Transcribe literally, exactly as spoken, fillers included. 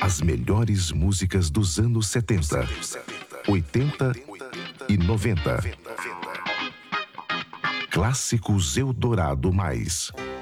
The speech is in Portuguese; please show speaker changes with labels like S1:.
S1: As melhores músicas dos anos setenta, oitenta e noventa. Clássicos Eldorado Mais.